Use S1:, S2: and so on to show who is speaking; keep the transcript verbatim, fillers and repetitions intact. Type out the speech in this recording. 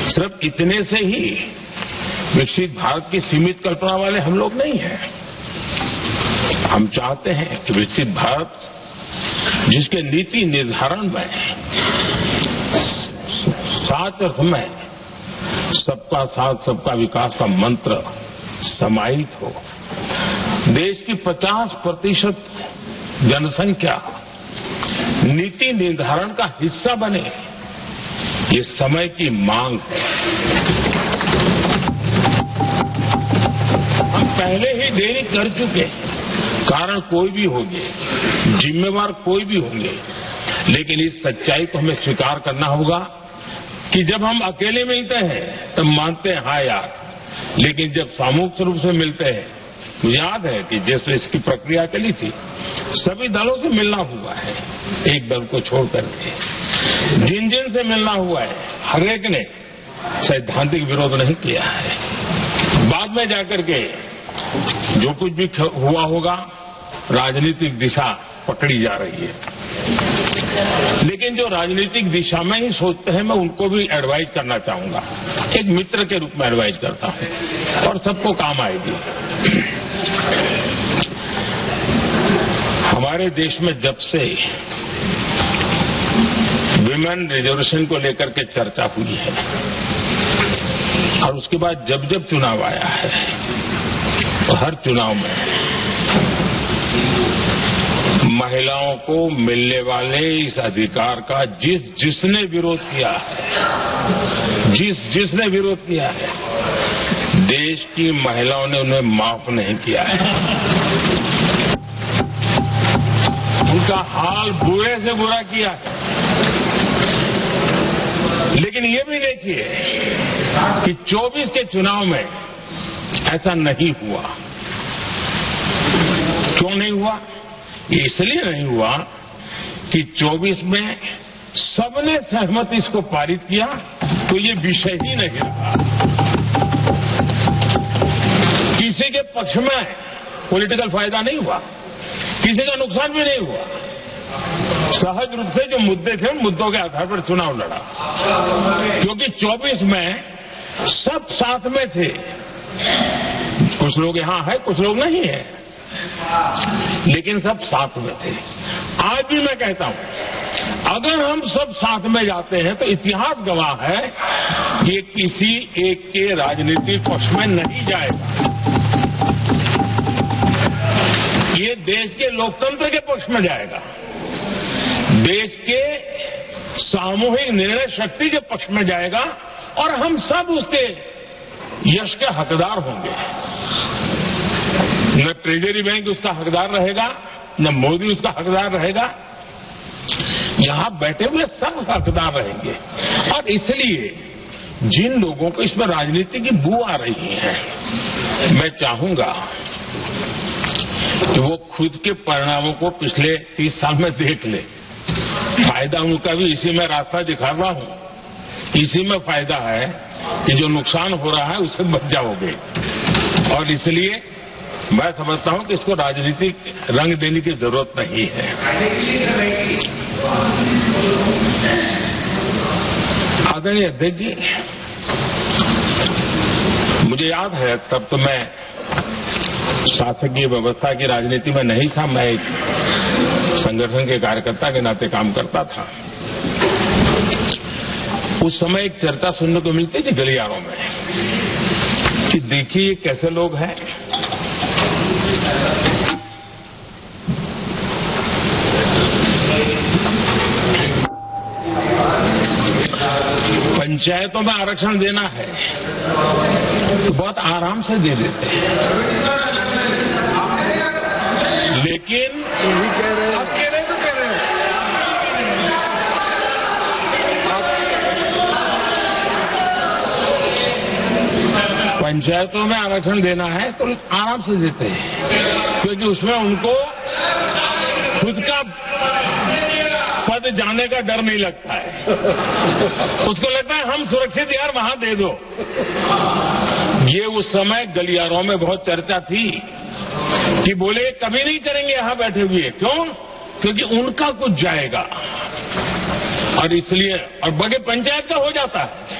S1: सिर्फ इतने से ही विकसित भारत की सीमित कल्पना वाले हम लोग नहीं हैं। हम चाहते हैं कि विकसित भारत जिसके नीति निर्धारण में सात अर्थ में सबका साथ सबका विकास का मंत्र समाहित हो, देश की पचास प्रतिशत जनसंख्या नीति निर्धारण का हिस्सा बने, ये समय की मांग है। हम पहले ही देरी कर चुके हैं, कारण कोई भी होंगे, जिम्मेवार कोई भी होंगे, लेकिन इस सच्चाई को हमें स्वीकार करना होगा कि जब हम अकेले मिलते हैं तब मानते हैं हाँ यार, लेकिन जब सामूहिक रूप से मिलते हैं, मुझे याद है कि जिस इसकी प्रक्रिया चली थी, सभी दलों से मिलना हुआ है, एक दल को छोड़ करके जिन जिन से मिलना हुआ है हर एक ने सैद्धांतिक विरोध नहीं किया है। बाद में जाकर के जो कुछ भी हुआ होगा, राजनीतिक दिशा पकड़ी जा रही है, लेकिन जो राजनीतिक दिशा में ही सोचते हैं, मैं उनको भी एडवाइज करना चाहूंगा, एक मित्र के रूप में एडवाइज करता हूं और सबको काम आएगी। हमारे देश में जब से विमेन रिजर्वेशन को लेकर के चर्चा हुई है और उसके बाद जब जब चुनाव आया है, तो हर चुनाव में महिलाओं को मिलने वाले इस अधिकार का जिस जिसने विरोध किया है, जिस जिसने विरोध किया है, देश की महिलाओं ने उन्हें माफ नहीं किया है। उनका हाल बुरे से बुरा किया है। लेकिन ये भी देखिए कि चौबीस के चुनाव में ऐसा नहीं हुआ। क्यों नहीं हुआ? ये इसलिए नहीं हुआ कि चौबीस में सबने सहमति इसको पारित किया, तो ये विषय ही नहीं रहा। किसी के पक्ष में पॉलिटिकल फायदा नहीं हुआ, किसी का नुकसान भी नहीं हुआ। सहज रूप से जो मुद्दे थे, उन मुद्दों के आधार पर चुनाव लड़ा, क्योंकि चौबीस में सब साथ में थे। कुछ लोग यहां है, कुछ लोग नहीं है, लेकिन सब साथ में थे। आज भी मैं कहता हूं, अगर हम सब साथ में जाते हैं तो इतिहास गवाह है कि किसी एक के राजनीतिक पक्ष में नहीं जाएगा। ये देश के लोकतंत्र के पक्ष में जाएगा, देश के सामूहिक निर्णय शक्ति के पक्ष में जाएगा और हम सब उसके यश के हकदार होंगे। न ट्रेजरी बैंक उसका हकदार रहेगा, न मोदी उसका हकदार रहेगा, यहां बैठे हुए सब हकदार रहेंगे। और इसलिए जिन लोगों को इसमें राजनीति की बू आ रही है, मैं चाहूंगा कि वो खुद के परिणामों को पिछले तीस साल में देख ले। फायदा उनका भी इसी में रास्ता दिखा रहा हूं, इसी में फायदा है कि जो नुकसान हो रहा है उससे बच जाओगे। और इसलिए मैं समझता हूं कि इसको राजनीतिक रंग देने की जरूरत नहीं है। आदरणीय अध्यक्ष जी, मुझे याद है तब तो मैं शासकीय व्यवस्था की राजनीति में नहीं था, मैं एक संगठन के कार्यकर्ता के नाते काम करता था। उस समय एक चर्चा सुनने को मिलती थी गलियारों में कि देखिए ये कैसे लोग हैं, पंचायतों में आरक्षण देना है तो बहुत आराम से दे देते हैं, लेकिन कह रहे आप कह रहे तो कह रहे पंचायतों में आरक्षण देना है तो आराम से देते हैं, क्योंकि उसमें उनको खुद का पद जाने का डर नहीं लगता है। उसको लगता है हम सुरक्षित यार वहां दे दो। ये उस समय गलियारों में बहुत चर्चा थी कि बोले कभी नहीं करेंगे यहां बैठे हुए। क्यों? क्योंकि उनका कुछ जाएगा, और इसलिए और बगे पंचायत का हो जाता है।